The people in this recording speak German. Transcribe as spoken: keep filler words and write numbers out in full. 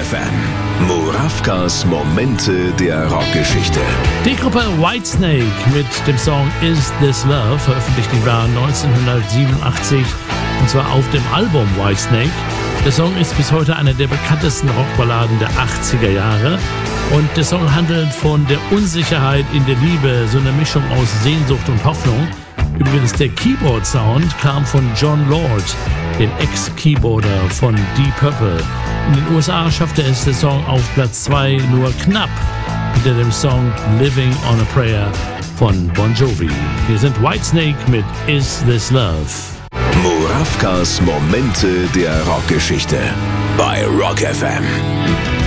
F M. Murawkas Momente der Rockgeschichte. Die Gruppe Whitesnake mit dem Song Is This Love veröffentlicht im Jahr neunzehnhundertsiebenundachtzig, und zwar auf dem Album Whitesnake. Der Song ist bis heute einer der bekanntesten Rockballaden der achtziger Jahre, und der Song handelt von der Unsicherheit in der Liebe, so eine Mischung aus Sehnsucht und Hoffnung. Übrigens, der Keyboard-Sound kam von John Lord, dem Ex-Keyboarder von Deep Purple. In den U S A schaffte es der Song auf Platz zwei nur knapp hinter dem Song Living on a Prayer von Bon Jovi. Hier sind Whitesnake mit Is This Love. Murawkas Momente der Rockgeschichte bei Rock F M.